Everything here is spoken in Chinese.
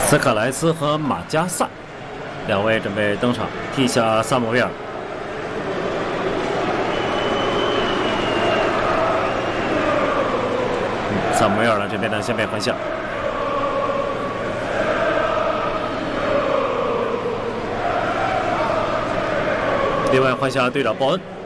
斯科莱斯和马加萨两位准备登场替下萨姆维尔。萨姆维尔呢这边呢先被换下。另外换下队长鲍恩。